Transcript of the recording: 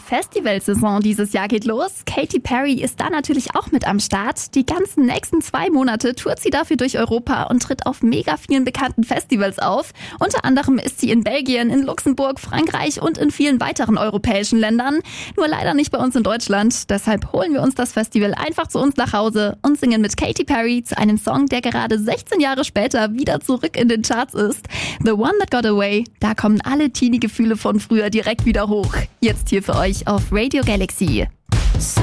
Festivalsaison dieses Jahr geht los. Katy Perry ist da natürlich auch mit am Start. Die ganzen nächsten 2 Monate tourt sie dafür durch Europa und tritt auf mega vielen bekannten Festivals auf. Unter anderem ist sie in Belgien, in Luxemburg, Frankreich und in vielen weiteren europäischen Ländern. Nur leider nicht bei uns in Deutschland. Deshalb holen wir uns das Festival einfach zu uns nach Hause und singen mit Katy Perry zu einem Song, der gerade 16 Jahre später wieder zurück in den Charts ist. The One That Got Away. Da kommen alle Teenie-Gefühle von früher direkt wieder hoch. Jetzt hier für euch auf Radio Galaxy.